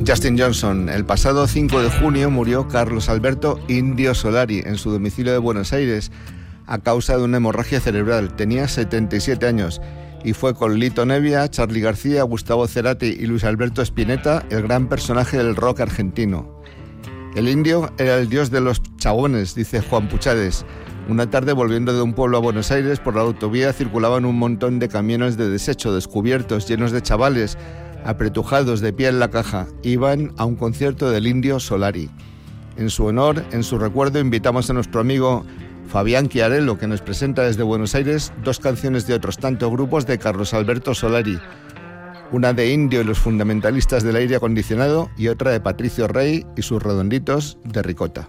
Justin Johnson. El pasado 5 de junio murió Carlos Alberto Indio Solari en su domicilio de Buenos Aires a causa de una hemorragia cerebral. Tenía 77 años y fue con Lito Nebbia, Charly García, Gustavo Cerati y Luis Alberto Spinetta el gran personaje del rock argentino. El Indio era el dios de los chabones, dice Juan Puchades. Una tarde, volviendo de un pueblo a Buenos Aires, por la autovía circulaban un montón de camiones de desecho descubiertos, llenos de chavales, apretujados de pie en la caja. Iban a un concierto del Indio Solari. En su honor, en su recuerdo, invitamos a nuestro amigo Fabián Chiarello, que nos presenta desde Buenos Aires 2 canciones de otros tantos grupos de Carlos Alberto Solari. Una de Indio y los fundamentalistas del aire acondicionado y otra de Patricio Rey y sus redonditos de ricota.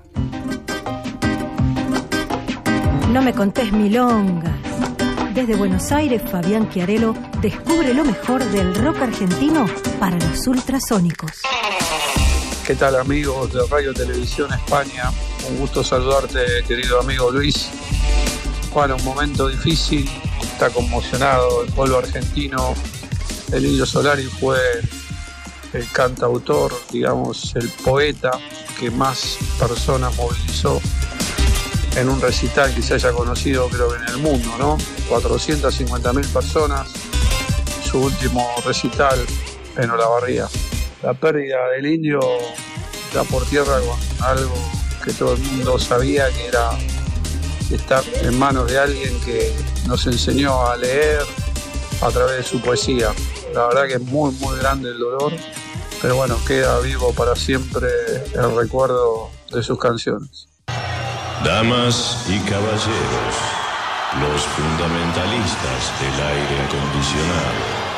No me contés milongas. Desde Buenos Aires, Fabián Chiarello descubre lo mejor del rock argentino para los ultrasónicos. ¿Qué tal, amigos de Radio Televisión España? Un gusto saludarte, querido amigo Luis. Bueno, un momento difícil, está conmocionado el pueblo argentino. El Indio Solari fue el cantautor, digamos, el poeta que más personas movilizó en un recital que se haya conocido, creo que en el mundo, ¿no? 450.000 personas, su último recital en Olavarría. La pérdida del Indio da por tierra con algo que todo el mundo sabía, que era estar en manos de alguien que nos enseñó a leer a través de su poesía. La verdad que es muy, muy grande el dolor, pero bueno, queda vivo para siempre el recuerdo de sus canciones. Damas y caballeros, los fundamentalistas del aire acondicionado.